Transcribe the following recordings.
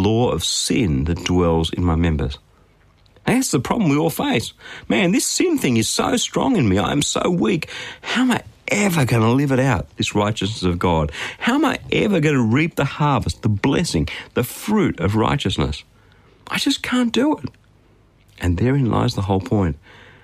law of sin that dwells in my members. And that's the problem we all face. Man, this sin thing is so strong in me. I am so weak. How am I ever going to live it out, this righteousness of God? How am I ever going to reap the harvest, the blessing, the fruit of righteousness? I just can't do it. And therein lies the whole point.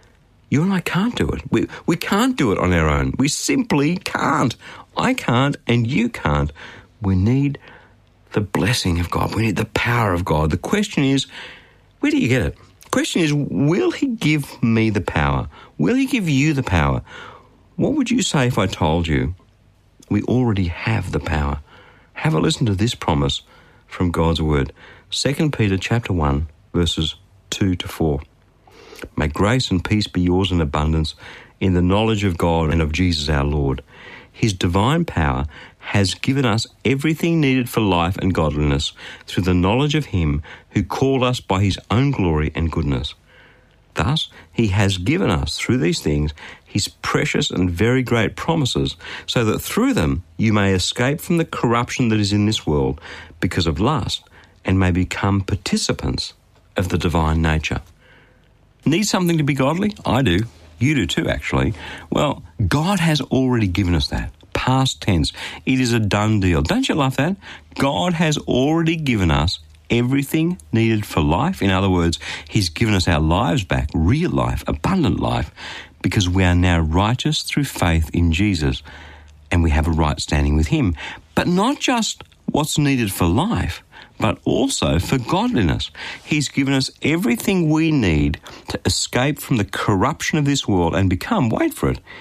You and I can't do it. We can't do it on our own. We simply can't. I can't and you can't. We need the blessing of God. We need the power of God. The question is, where do you get it? The question is, will he give me the power? Will he give you the power? What would you say if I told you we already have the power? Have a listen to this promise from God's word. 2 Peter chapter 1, verses 2 to 4. May grace and peace be yours in abundance in the knowledge of God and of Jesus our Lord. His divine power has given us everything needed for life and godliness through the knowledge of him who called us by his own glory and goodness. Thus, he has given us, through these things, his precious and very great promises, so that through them you may escape from the corruption that is in this world because of lust, and may become participants of the divine nature. Need something to be godly? I do. You do too, actually. Well, God has already given us that. Past tense. It is a done deal. Don't you love that? God has already given us everything needed for life. In other words, he's given us our lives back, real life, abundant life, because we are now righteous through faith in Jesus, and we have a right standing with him. But not just what's needed for life, but also for godliness. He's given us everything we need to escape from the corruption of this world and become, wait for it,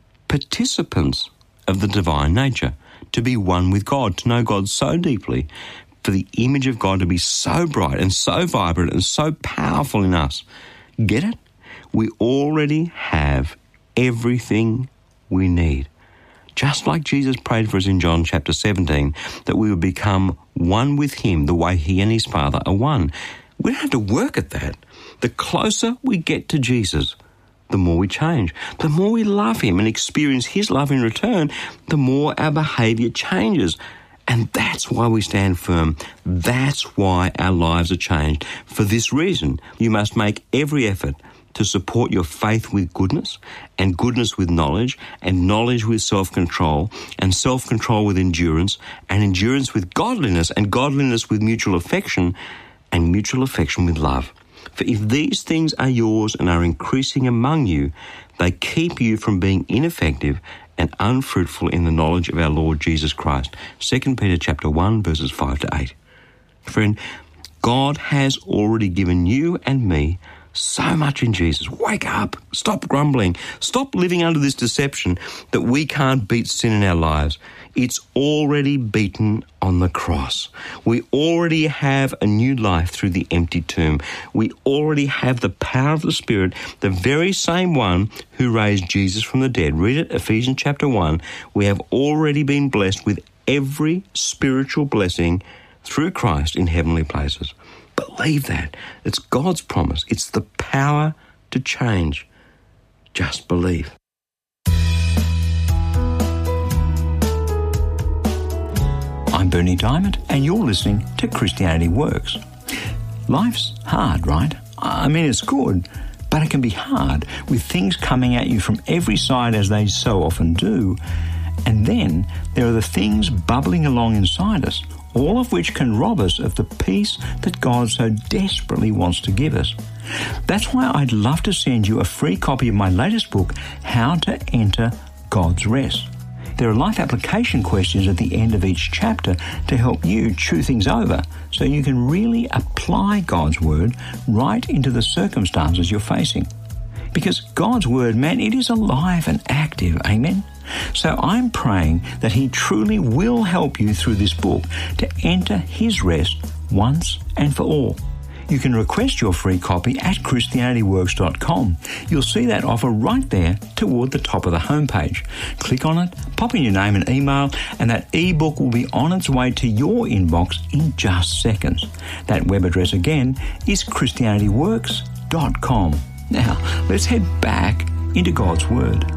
participants of the divine nature, to be one with God, to know God so deeply, for the image of God to be so bright and so vibrant and so powerful in us. Get it? We already have everything we need. Just like Jesus prayed for us in John chapter 17, that we would become one with him the way he and his Father are one. We don't have to work at that. The closer we get to Jesus, the more we change. The more we love him and experience his love in return, the more our behaviour changes. And that's why we stand firm. That's why our lives are changed. For this reason, you must make every effort to support your faith with goodness, and goodness with knowledge, and knowledge with self-control, and self-control with endurance, and endurance with godliness, and godliness with mutual affection, and mutual affection with love. For if these things are yours and are increasing among you, they keep you from being ineffective and unfruitful in the knowledge of our Lord Jesus Christ. 2 Peter chapter 1, verses 5 to 8. Friend, God has already given you and me so much in Jesus. Wake up. Stop grumbling. Stop living under this deception that we can't beat sin in our lives. It's already beaten on the cross. We already have a new life through the empty tomb. We already have the power of the Spirit, the very same one who raised Jesus from the dead. Read it, Ephesians chapter 1. We have already been blessed with every spiritual blessing through Christ in heavenly places. Believe that. It's God's promise. It's the power to change. Just believe. I'm Bernie Diamond, and you're listening to Christianity Works. Life's hard, right? I mean, it's good, but it can be hard with things coming at you from every side as they so often do. And then there are the things bubbling along inside us, all of which can rob us of the peace that God so desperately wants to give us. That's why I'd love to send you a free copy of my latest book, How to Enter God's Rest. There are life application questions at the end of each chapter to help you chew things over so you can really apply God's Word right into the circumstances you're facing. Because God's Word, man, it is alive and active, amen? So I'm praying that He truly will help you through this book to enter His rest once and for all. You can request your free copy at ChristianityWorks.com. You'll see that offer right there toward the top of the homepage. Click on it, pop in your name and email, and that ebook will be on its way to your inbox in just seconds. That web address again is ChristianityWorks.com. Now, let's head back into God's Word.